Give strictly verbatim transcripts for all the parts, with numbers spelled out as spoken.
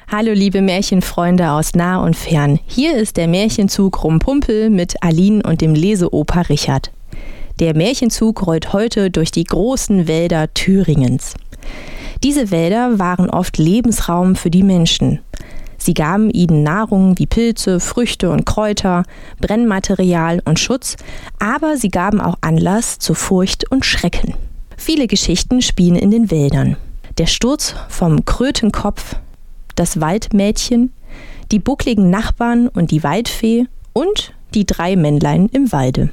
Hallo liebe Märchenfreunde aus nah und fern. Hier ist der Märchenzug Rumpumpel mit Aline und dem Leseoper Richard. Der Märchenzug rollt heute durch die großen Wälder Thüringens. Diese Wälder waren oft Lebensraum für die Menschen. Sie gaben ihnen Nahrung wie Pilze, Früchte und Kräuter, Brennmaterial und Schutz, aber sie gaben auch Anlass zu Furcht und Schrecken. Viele Geschichten spielen in den Wäldern. Der Sturz vom Krötenkopf, das Waldmädchen, die buckligen Nachbarn und die Waldfee und die drei Männlein im Walde.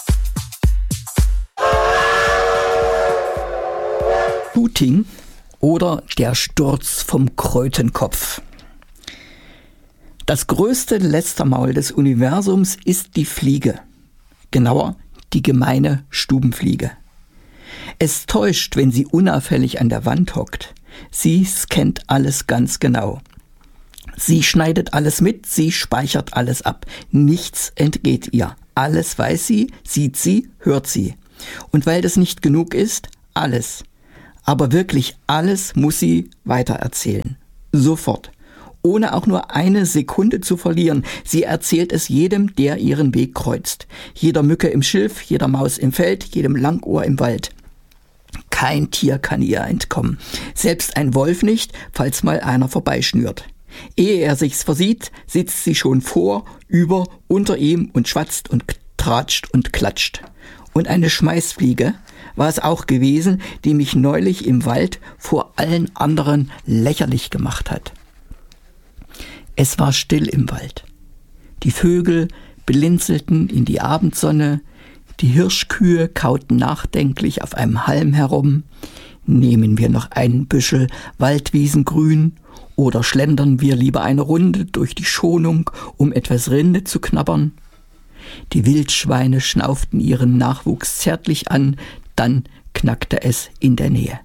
Shooting oder der Sturz vom Krötenkopf. Das größte Lästermaul des Universums ist die Fliege, genauer die gemeine Stubenfliege. Es täuscht, wenn sie unauffällig an der Wand hockt. Sie scannt alles ganz genau. Sie schneidet alles mit, sie speichert alles ab. Nichts entgeht ihr. Alles weiß sie, sieht sie, hört sie. Und weil das nicht genug ist, alles. Aber wirklich alles muss sie weitererzählen. Sofort. Ohne auch nur eine Sekunde zu verlieren. Sie erzählt es jedem, der ihren Weg kreuzt. Jeder Mücke im Schilf, jeder Maus im Feld, jedem Langohr im Wald. Kein Tier kann ihr entkommen. Selbst ein Wolf nicht, falls mal einer vorbeischnürt. Ehe er sich's versieht, sitzt sie schon vor, über, unter ihm und schwatzt und tratscht und klatscht. Und eine Schmeißfliege war es auch gewesen, die mich neulich im Wald vor allen anderen lächerlich gemacht hat. Es war still im Wald. Die Vögel blinzelten in die Abendsonne, die Hirschkühe kauten nachdenklich auf einem Halm herum. Nehmen wir noch ein Büschel Waldwiesengrün oder schlendern wir lieber eine Runde durch die Schonung, um etwas Rinde zu knabbern? Die Wildschweine schnauften ihren Nachwuchs zärtlich an, dann knackte es in der Nähe.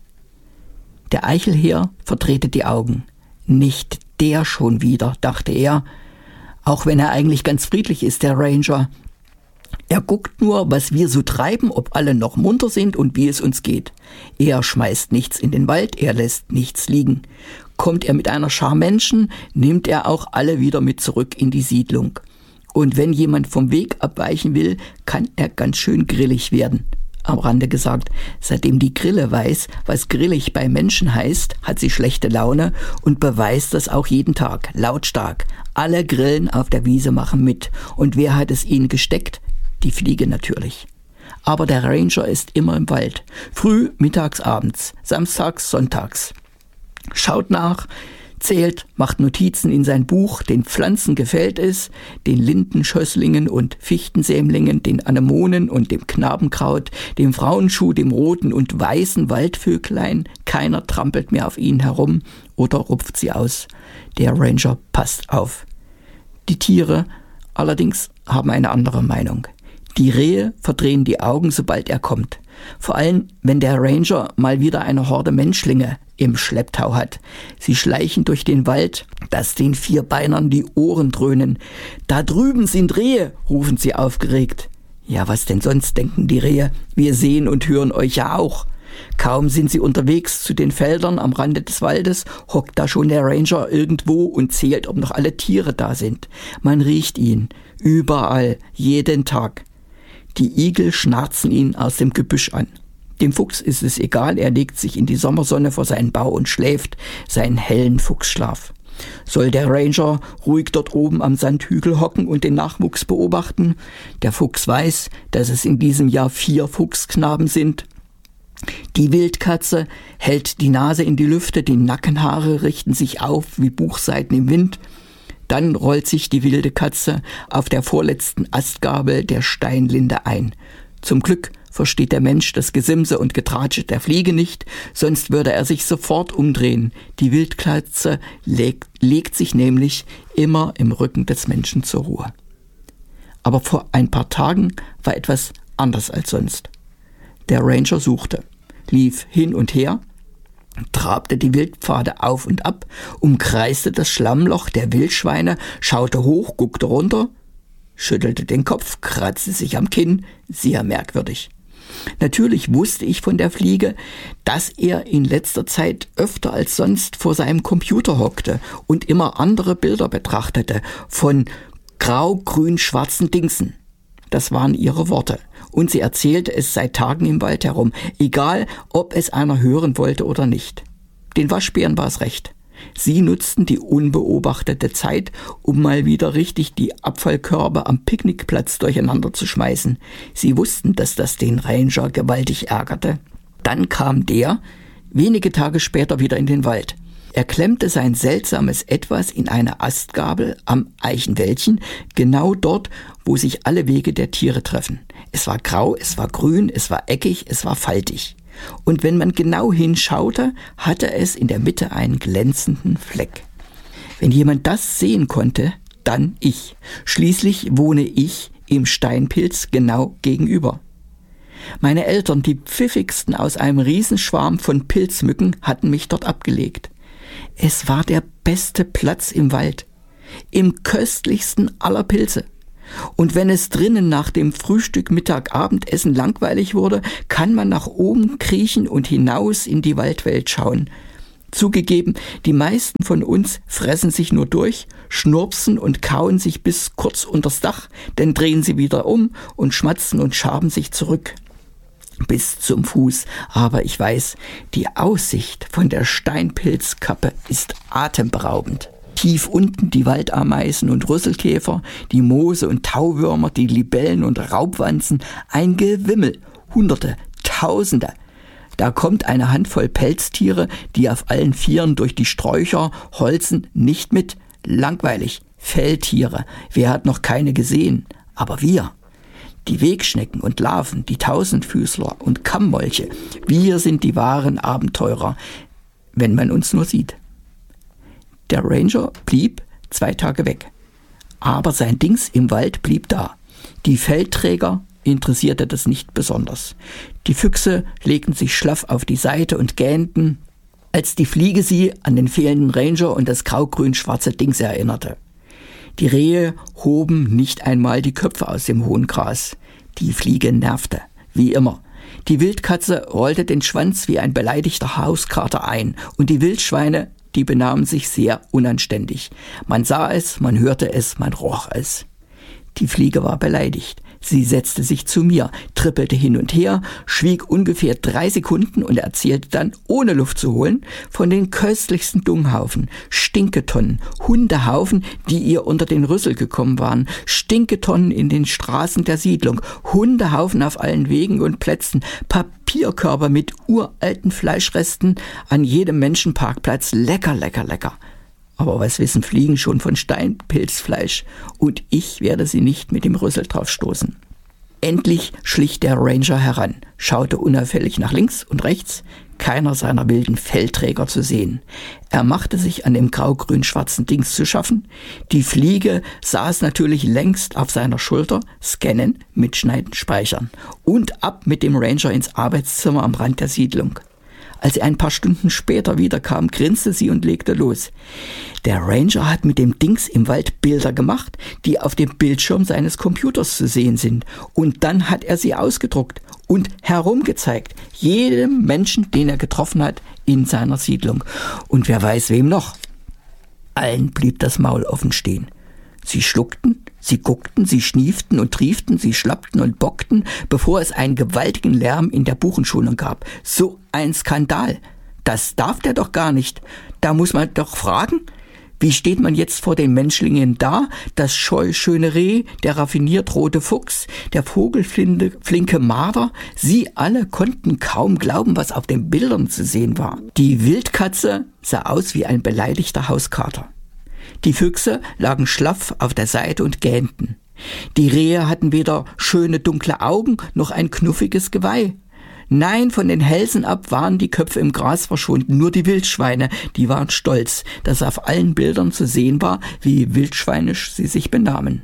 Der Eichelherr verdrehte die Augen. Nicht der schon wieder, dachte er, auch wenn er eigentlich ganz friedlich ist, der Ranger. Er guckt nur, was wir so treiben, ob alle noch munter sind und wie es uns geht. Er schmeißt nichts in den Wald, er lässt nichts liegen. Kommt er mit einer Schar Menschen, nimmt er auch alle wieder mit zurück in die Siedlung. Und wenn jemand vom Weg abweichen will, kann er ganz schön grillig werden. Am Rande gesagt, seitdem die Grille weiß, was grillig bei Menschen heißt, hat sie schlechte Laune und beweist das auch jeden Tag, lautstark. Alle Grillen auf der Wiese machen mit. Und wer hat es ihnen gesteckt? Die Fliege natürlich. Aber der Ranger ist immer im Wald. Früh, mittags, abends, samstags, sonntags. Schaut nach, zählt, macht Notizen in sein Buch, den Pflanzen gefällt es, den Lindenschösslingen und Fichtensämlingen, den Anemonen und dem Knabenkraut, dem Frauenschuh, dem roten und weißen Waldvöglein. Keiner trampelt mehr auf ihnen herum oder rupft sie aus. Der Ranger passt auf. Die Tiere allerdings haben eine andere Meinung. Die Rehe verdrehen die Augen, sobald er kommt. Vor allem, wenn der Ranger mal wieder eine Horde Menschlinge im Schlepptau hat. Sie schleichen durch den Wald, dass den Vierbeinern die Ohren dröhnen. Da drüben sind Rehe, rufen sie aufgeregt. Ja, was denn sonst, denken die Rehe. Wir sehen und hören euch ja auch. Kaum sind sie unterwegs zu den Feldern am Rande des Waldes, hockt da schon der Ranger irgendwo und zählt, ob noch alle Tiere da sind. Man riecht ihn. Überall, jeden Tag. Die Igel schnarzen ihn aus dem Gebüsch an. Dem Fuchs ist es egal, er legt sich in die Sommersonne vor seinen Bau und schläft seinen hellen Fuchsschlaf. Soll der Ranger ruhig dort oben am Sandhügel hocken und den Nachwuchs beobachten? Der Fuchs weiß, dass es in diesem Jahr vier Fuchsknaben sind. Die Wildkatze hält die Nase in die Lüfte, die Nackenhaare richten sich auf wie Buchseiten im Wind. Dann rollt sich die wilde Katze auf der vorletzten Astgabel der Steinlinde ein. Zum Glück versteht der Mensch das Gesimse und Getratsche der Fliege nicht, sonst würde er sich sofort umdrehen. Die Wildkatze legt, legt sich nämlich immer im Rücken des Menschen zur Ruhe. Aber vor ein paar Tagen war etwas anders als sonst. Der Ranger suchte, lief hin und her, trabte die Wildpfade auf und ab, umkreiste das Schlammloch der Wildschweine, schaute hoch, guckte runter, schüttelte den Kopf, kratzte sich am Kinn, sehr merkwürdig. Natürlich wusste ich von der Fliege, dass er in letzter Zeit öfter als sonst vor seinem Computer hockte und immer andere Bilder betrachtete von grau-grün-schwarzen Dingsen. Das waren ihre Worte. Und sie erzählte es seit Tagen im Wald herum, egal ob es einer hören wollte oder nicht. Den Waschbären war es recht. Sie nutzten die unbeobachtete Zeit, um mal wieder richtig die Abfallkörbe am Picknickplatz durcheinander zu schmeißen. Sie wussten, dass das den Ranger gewaltig ärgerte. Dann kam der wenige Tage später wieder in den Wald. Er klemmte sein seltsames Etwas in eine Astgabel am Eichenwäldchen, genau dort, wo sich alle Wege der Tiere treffen. Es war grau, es war grün, es war eckig, es war faltig. Und wenn man genau hinschaute, hatte es in der Mitte einen glänzenden Fleck. Wenn jemand das sehen konnte, dann ich. Schließlich wohne ich im Steinpilz genau gegenüber. Meine Eltern, die pfiffigsten aus einem Riesenschwarm von Pilzmücken, hatten mich dort abgelegt. Es war der beste Platz im Wald, im köstlichsten aller Pilze. Und wenn es drinnen nach dem Frühstück, Mittag, Abendessen langweilig wurde, kann man nach oben kriechen und hinaus in die Waldwelt schauen. Zugegeben, die meisten von uns fressen sich nur durch, schnurpsen und kauen sich bis kurz unters Dach, dann drehen sie wieder um und schmatzen und schaben sich zurück bis zum Fuß. Aber ich weiß, die Aussicht von der Steinpilzkappe ist atemberaubend. Tief unten die Waldameisen und Rüsselkäfer, die Moose und Tauwürmer, die Libellen und Raubwanzen, ein Gewimmel, Hunderte, Tausende. Da kommt eine Handvoll Pelztiere, die auf allen Vieren durch die Sträucher holzen, nicht mit. Langweilig. Felltiere. Wer hat noch keine gesehen? Aber wir. Die Wegschnecken und Larven, die Tausendfüßler und Kammmolche. Wir sind die wahren Abenteurer, wenn man uns nur sieht. Der Ranger blieb zwei Tage weg. Aber sein Dings im Wald blieb da. Die Feldträger interessierte das nicht besonders. Die Füchse legten sich schlaff auf die Seite und gähnten, als die Fliege sie an den fehlenden Ranger und das grau-grün-schwarze Dings erinnerte. Die Rehe hoben nicht einmal die Köpfe aus dem hohen Gras. Die Fliege nervte, wie immer. Die Wildkatze rollte den Schwanz wie ein beleidigter Hauskater ein und die Wildschweine, die benahmen sich sehr unanständig. Man sah es, man hörte es, man roch es. Die Fliege war beleidigt. Sie setzte sich zu mir, trippelte hin und her, schwieg ungefähr drei Sekunden und erzählte dann, ohne Luft zu holen, von den köstlichsten Dunghaufen, Stinketonnen, Hundehaufen, die ihr unter den Rüssel gekommen waren, Stinketonnen in den Straßen der Siedlung, Hundehaufen auf allen Wegen und Plätzen, Papierkörper mit uralten Fleischresten an jedem Menschenparkplatz, lecker, lecker, lecker. Aber was wissen Fliegen schon von Steinpilzfleisch? Und ich werde sie nicht mit dem Rüssel drauf stoßen. Endlich schlich der Ranger heran, schaute unauffällig nach links und rechts, keiner seiner wilden Fellträger zu sehen. Er machte sich an dem grau-grün-schwarzen Dings zu schaffen. Die Fliege saß natürlich längst auf seiner Schulter, scannen, mitschneiden, speichern. Und ab mit dem Ranger ins Arbeitszimmer am Rand der Siedlung. Als sie ein paar Stunden später wiederkam, grinste sie und legte los. Der Ranger hat mit dem Dings im Wald Bilder gemacht, die auf dem Bildschirm seines Computers zu sehen sind. Und dann hat er sie ausgedruckt und herumgezeigt. Jedem Menschen, den er getroffen hat in seiner Siedlung. Und wer weiß wem noch. Allen blieb das Maul offen stehen. Sie schluckten, sie guckten, sie schnieften und trieften, sie schlappten und bockten, bevor es einen gewaltigen Lärm in der Buchenschonung gab. So ein Skandal. Das darf der doch gar nicht. Da muss man doch fragen, wie steht man jetzt vor den Menschlingen da? Das scheu schöne Reh, der raffiniert rote Fuchs, der vogelflinke Marder. Sie alle konnten kaum glauben, was auf den Bildern zu sehen war. Die Wildkatze sah aus wie ein beleidigter Hauskater. Die Füchse lagen schlaff auf der Seite und gähnten. Die Rehe hatten weder schöne dunkle Augen noch ein knuffiges Geweih. Nein, von den Hälsen ab waren die Köpfe im Gras verschwunden. Nur die Wildschweine, die waren stolz, dass auf allen Bildern zu sehen war, wie wildschweinisch sie sich benahmen.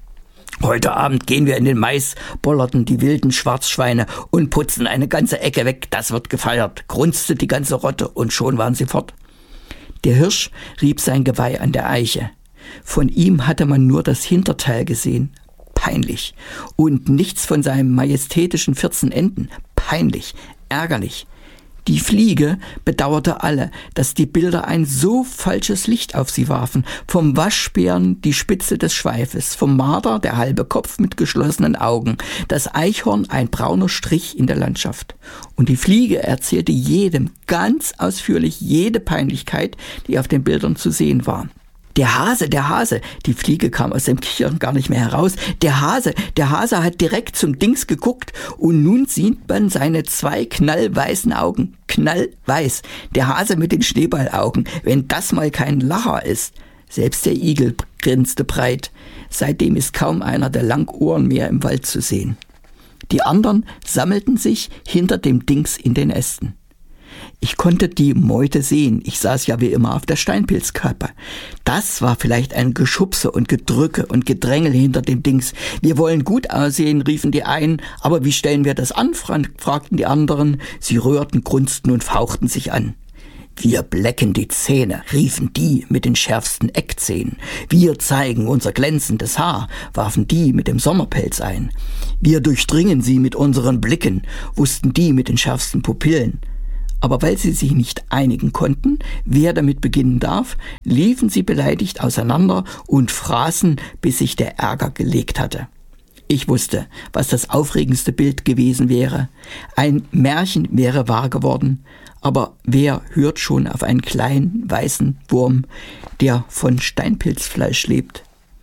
Heute Abend gehen wir in den Mais, bollerten die wilden Schwarzschweine und putzen eine ganze Ecke weg. Das wird gefeiert, grunzte die ganze Rotte und schon waren sie fort. Der Hirsch rieb sein Geweih an der Eiche. Von ihm hatte man nur das Hinterteil gesehen. peinlich. Und nichts von seinem majestätischen vierzehn Enden, peinlich, ärgerlich. Die Fliege bedauerte alle, dass die Bilder ein so falsches Licht auf sie warfen. Vom Waschbären die Spitze des Schweifes, vom Marder der halbe Kopf mit geschlossenen Augen, das Eichhorn ein brauner Strich in der Landschaft. Und die Fliege erzählte jedem ganz ausführlich jede Peinlichkeit, die auf den Bildern zu sehen war. Der Hase, der Hase, die Fliege kam aus dem Kichern gar nicht mehr heraus. Der Hase, der Hase hat direkt zum Dings geguckt und nun sieht man seine zwei knallweißen Augen. Knallweiß. Der Hase mit den Schneeballaugen, wenn das mal kein Lacher ist. Selbst der Igel grinste breit. Seitdem ist kaum einer der Langohren mehr im Wald zu sehen. Die anderen sammelten sich hinter dem Dings in den Ästen. Ich konnte die Meute sehen. Ich saß ja wie immer auf der Steinpilzkappe. Das war vielleicht ein Geschubse und Gedrücke und Gedrängel hinter dem Dings. Wir wollen gut aussehen, riefen die einen. Aber wie stellen wir das an, fragten die anderen. Sie rührten, grunzten und fauchten sich an. Wir blecken die Zähne, riefen die mit den schärfsten Eckzähnen. Wir zeigen unser glänzendes Haar, warfen die mit dem Sommerpelz ein. Wir durchdringen sie mit unseren Blicken, wussten die mit den schärfsten Pupillen. Aber weil sie sich nicht einigen konnten, wer damit beginnen darf, liefen sie beleidigt auseinander und fraßen, bis sich der Ärger gelegt hatte. Ich wusste, was das aufregendste Bild gewesen wäre. Ein Märchen wäre wahr geworden, aber wer hört schon auf einen kleinen, weißen Wurm, der von Steinpilzfleisch lebt?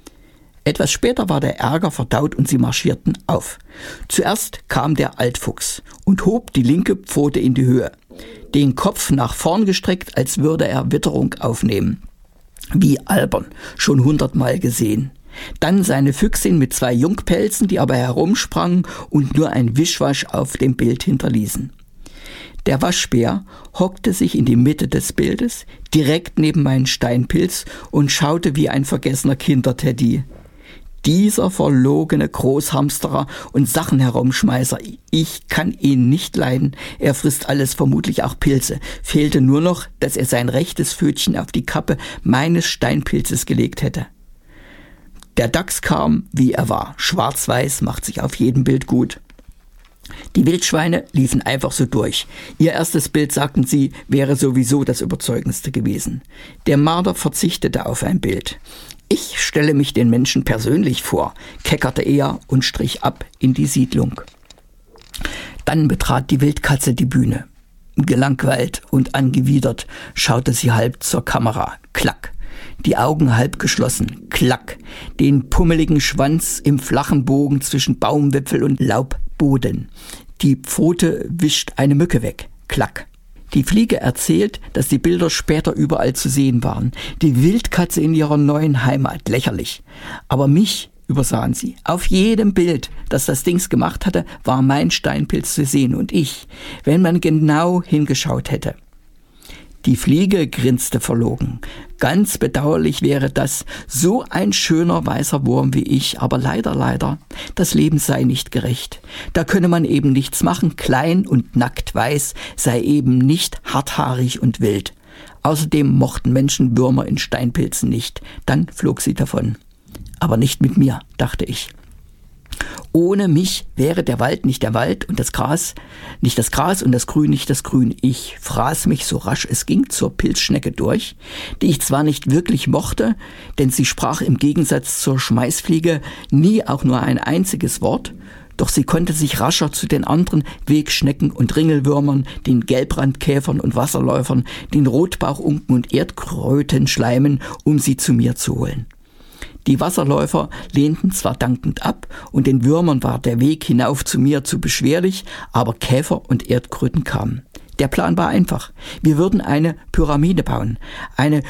Etwas später war der Ärger verdaut und sie marschierten auf. Zuerst kam der Altfuchs und hob die linke Pfote in die Höhe, den Kopf nach vorn gestreckt, als würde er Witterung aufnehmen. Wie albern, schon hundertmal gesehen. Dann seine Füchsin mit zwei Jungpelzen, die aber herumsprangen und nur ein Wischwasch auf dem Bild hinterließen. Der Waschbär hockte sich in die Mitte des Bildes, direkt neben meinen Steinpilz und schaute wie ein vergessener Kinderteddy. Dieser verlogene Großhamsterer und Sachenherumschmeißer, ich kann ihn nicht leiden. Er frisst alles, vermutlich auch Pilze. Fehlte nur noch, dass er sein rechtes Pfötchen auf die Kappe meines Steinpilzes gelegt hätte. Der Dachs kam, wie er war. Schwarz-weiß macht sich auf jedem Bild gut. Die Wildschweine liefen einfach so durch. Ihr erstes Bild, sagten sie, wäre sowieso das überzeugendste gewesen. Der Marder verzichtete auf ein Bild. Ich stelle mich den Menschen persönlich vor, keckerte er und strich ab in die Siedlung. Dann betrat die Wildkatze die Bühne. Gelangweilt und angewidert schaute sie halb zur Kamera. Klack. Die Augen halb geschlossen. Klack. Den pummeligen Schwanz im flachen Bogen zwischen Baumwipfel und Laubboden. Die Pfote wischt eine Mücke weg. Klack. Die Fliege erzählt, dass die Bilder später überall zu sehen waren. Die Wildkatze in ihrer neuen Heimat, lächerlich. Aber mich übersahen sie. Auf jedem Bild, das das Dings gemacht hatte, war mein Steinpilz zu sehen und ich, wenn man genau hingeschaut hätte. Die Fliege grinste verlogen. Ganz bedauerlich wäre das, so ein schöner weißer Wurm wie ich, aber leider, leider, das Leben sei nicht gerecht. Da könne man eben nichts machen, klein und nackt weiß, sei eben nicht harthaarig und wild. Außerdem mochten Menschen Würmer in Steinpilzen nicht. Dann flog sie davon. Aber nicht mit mir, dachte ich. Ohne mich wäre der Wald nicht der Wald und das Gras nicht das Gras und das Grün nicht das Grün. Ich fraß mich so rasch es ging zur Pilzschnecke durch, die ich zwar nicht wirklich mochte, denn sie sprach im Gegensatz zur Schmeißfliege nie auch nur ein einziges Wort, doch sie konnte sich rascher zu den anderen Wegschnecken und Ringelwürmern, den Gelbrandkäfern und Wasserläufern, den Rotbauchunken und Erdkröten schleimen, um sie zu mir zu holen. Die Wasserläufer lehnten zwar dankend ab und den Würmern war der Weg hinauf zu mir zu beschwerlich, aber Käfer und Erdkröten kamen. Der Plan war einfach. Wir würden eine Pyramide bauen. Eine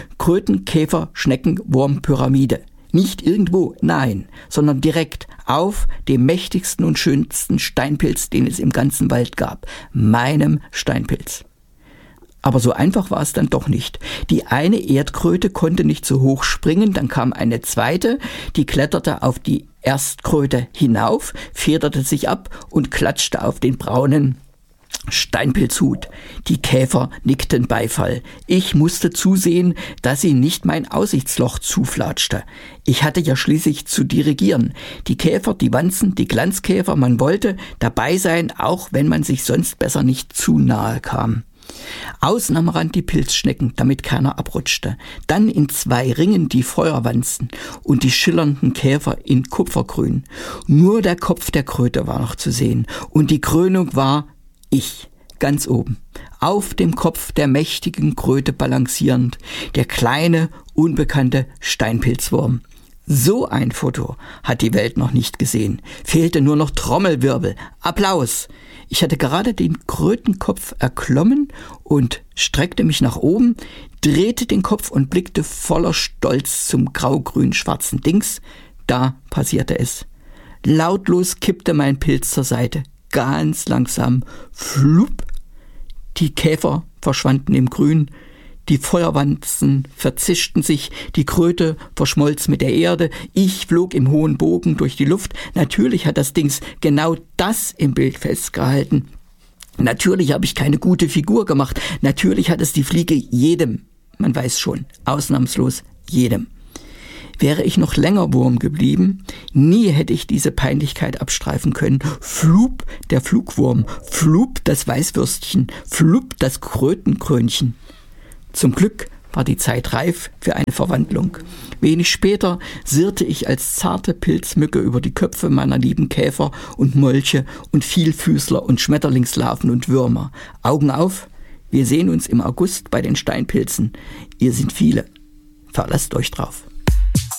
Kröten-Käfer-Schnecken-Wurm-Pyramide. Nicht irgendwo, nein, sondern direkt auf dem mächtigsten und schönsten Steinpilz, den es im ganzen Wald gab. Meinem Steinpilz. Aber so einfach war es dann doch nicht. Die eine Erdkröte konnte nicht so hoch springen, dann kam eine zweite, die kletterte auf die Erstkröte hinauf, federte sich ab und klatschte auf den braunen Steinpilzhut. Die Käfer nickten Beifall. Ich musste zusehen, dass sie nicht mein Aussichtsloch zuflatschte. Ich hatte ja schließlich zu dirigieren. Die Käfer, die Wanzen, die Glanzkäfer, man wollte dabei sein, auch wenn man sich sonst besser nicht zu nahe kam. Außen am Rand die Pilzschnecken, damit keiner abrutschte. Dann in zwei Ringen die Feuerwanzen und die schillernden Käfer in Kupfergrün. Nur der Kopf der Kröte war noch zu sehen. Und die Krönung war ich, ganz oben, auf dem Kopf der mächtigen Kröte balancierend, der kleine, unbekannte Steinpilzwurm. So ein Foto hat die Welt noch nicht gesehen. Fehlte nur noch Trommelwirbel. Applaus! Ich hatte gerade den Krötenkopf erklommen und streckte mich nach oben, drehte den Kopf und blickte voller Stolz zum grau-grün-schwarzen Dings. Da passierte es. Lautlos kippte mein Pilz zur Seite. Ganz langsam, flupp, die Käfer verschwanden im Grün, die Feuerwanzen verzischten sich, die Kröte verschmolz mit der Erde, ich flog im hohen Bogen durch die Luft. Natürlich hat das Dings genau das im Bild festgehalten. Natürlich habe ich keine gute Figur gemacht, natürlich hat es die Fliege jedem, man weiß schon, ausnahmslos jedem. Wäre ich noch länger Wurm geblieben, nie hätte ich diese Peinlichkeit abstreifen können. Flup, der Flugwurm, flup, das Weißwürstchen, flup, das Krötenkrönchen. Zum Glück war die Zeit reif für eine Verwandlung. Wenig später sirrte ich als zarte Pilzmücke über die Köpfe meiner lieben Käfer und Molche und Vielfüßler und Schmetterlingslarven und Würmer. Augen auf, wir sehen uns im August bei den Steinpilzen. Ihr sind viele. Verlasst euch drauf.